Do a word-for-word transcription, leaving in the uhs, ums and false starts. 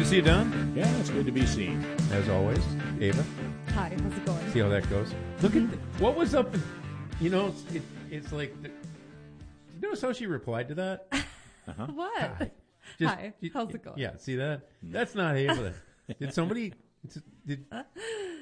see you, Don. Yeah, it's good to be seen. As always, Ava. Hi, how's it going? See how that goes. Look at the, what was up. You know, it's, it, it's like. The, you notice how she replied to that? Uh-huh. What? Hi. Just, Hi, how's it going? Yeah, see that? That's not Ava. Did somebody? Did